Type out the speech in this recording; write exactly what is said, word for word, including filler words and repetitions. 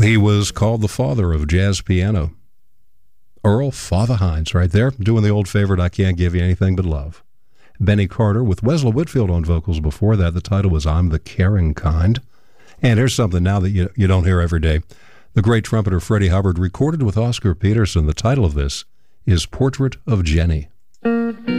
He was called the father of jazz piano. Earl Father Hines right there, doing the old favorite, I Can't Give You Anything But Love. Benny Carter with Wesla Whitfield on vocals before that. The title was I'm the Caring Kind. And here's something now that you, you don't hear every day. The great trumpeter Freddie Hubbard recorded with Oscar Peterson. The title of this is Portrait of Jenny.